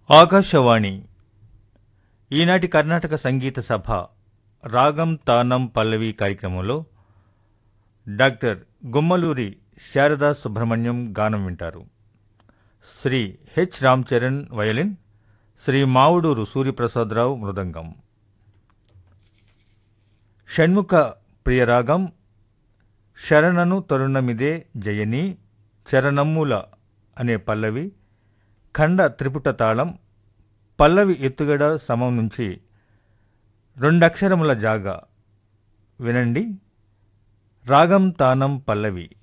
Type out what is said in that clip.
ఆకాశవాణి ఈనాటి కర్ణాటక సంగీత సభ రాగం తానం పల్లవి కార్యక్రమంలో డాక్టర్ గుమ్మలూరి శారదా సుబ్రహ్మణ్యం గానం వింటారు. శ్రీ హెచ్ రామచరణ్ వయలిన్, శ్రీ మావుడూరు సూర్యప్రసాదరావు మృదంగం. షణ్ముఖ ప్రియరాగం శరణను తరుణమిదే జయని చరణమ్ముల అనే పల్లవి, ఖండ త్రిపుట తాళం, పల్లవి ఎత్తుగడ సమం నుంచి రెండక్షరముల జాగా. వినండి, రాగం తానం పల్లవి.